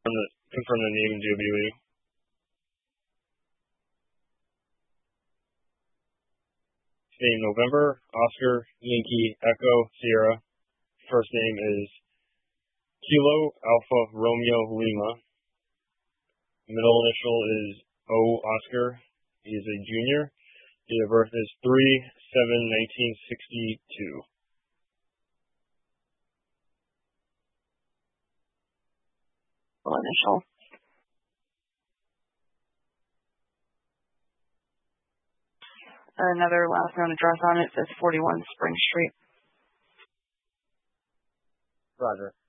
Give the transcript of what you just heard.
confirm the name and DOBW. Name November, Oscar, Yankee, Echo, Sierra. First name is Kilo Alpha Romeo Lima. Middle initial is O Oscar. He is a junior. Date of birth is 3/7/1962. Initial. Another last known address on it says 41 Spring Street. Roger.